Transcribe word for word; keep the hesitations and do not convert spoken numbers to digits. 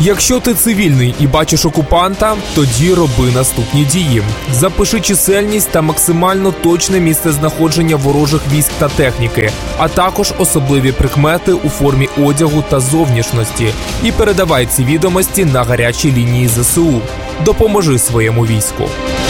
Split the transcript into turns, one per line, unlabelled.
Якщо ти цивільний і бачиш окупанта, тоді роби наступні дії. Запиши чисельність та максимально точне місце знаходження ворожих військ та техніки, а також особливі прикмети у формі одягу та зовнішності. І передавай ці відомості на гарячі лінії зе се у. Допоможи своєму війську.